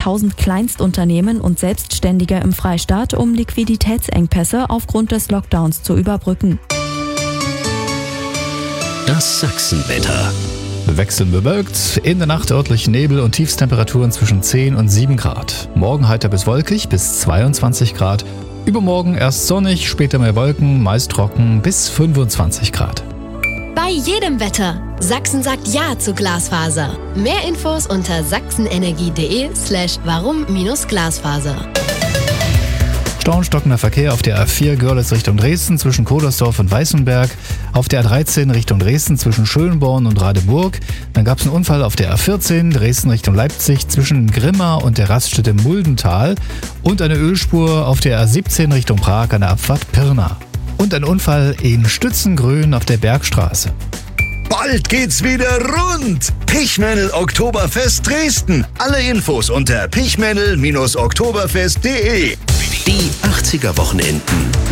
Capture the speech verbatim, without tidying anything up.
tausend Kleinstunternehmen und Selbstständige im Freistaat, um Liquiditätsengpässe aufgrund des Lockdowns zu überbrücken. Das Sachsenwetter. Wechselnd bewölkt, in der Nacht örtlich Nebel und Tiefstemperaturen zwischen zehn und sieben Grad. Morgen heiter bis wolkig bis zweiundzwanzig Grad. Übermorgen erst sonnig, später mehr Wolken, meist trocken bis fünfundzwanzig Grad. Bei jedem Wetter. Sachsen sagt Ja zu Glasfaser. Mehr Infos unter sachsenenergie.de slash warum-Glasfaser. Stauenstockender Verkehr auf der A vier Görlitz Richtung Dresden zwischen Kodersdorf und Weißenberg, auf der A dreizehn Richtung Dresden zwischen Schönborn und Radeburg. Dann gab es einen Unfall auf der A vierzehn Dresden Richtung Leipzig zwischen Grimma und der Raststätte Muldental und eine Ölspur auf der A siebzehn Richtung Prag an der Abfahrt Pirna. Und ein Unfall in Stützengrün auf der Bergstraße. Bald geht's wieder rund! Pichmännel Oktoberfest Dresden. Alle Infos unter pichmännel Bindestrich oktoberfest Punkt de. Die achtziger Wochenenden.